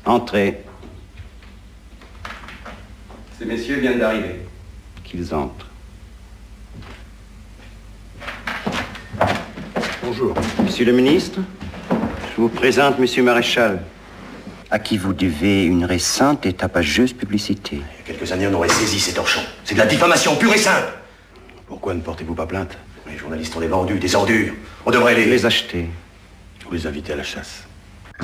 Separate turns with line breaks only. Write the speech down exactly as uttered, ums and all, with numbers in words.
Entrez.
Ces messieurs viennent d'arriver.
Qu'ils entrent.
Bonjour.
Monsieur le ministre, je vous présente Monsieur Maréchal, à qui vous devez une récente et tapageuse publicité.
Il y a quelques années, on aurait saisi ces torchons. C'est de la diffamation pure et simple.
Pourquoi ne portez-vous pas plainte?
Les journalistes ont des vendus, des ordures. On devrait les...
Les acheter.
Vous les invitez à la chasse.